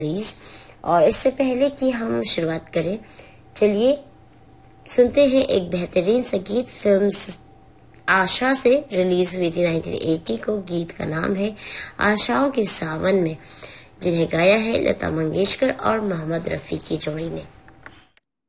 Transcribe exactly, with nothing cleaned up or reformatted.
Please. और इससे पहले कि हम शुरुआत करें, चलिए सुनते हैं एक बेहतरीन संगीत फिल्म आशा से रिलीज हुई थी नाइनटीन एटी को। गीत का नाम है आशाओं के सावन में, जिन्हें गाया है लता मंगेशकर और मोहम्मद रफी की जोड़ी ने।